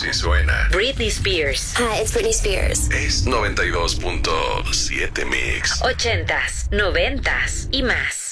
así suena. Britney Spears. Hi, it's Britney Spears. Es 92.7 Mix. 80s, 90s y más.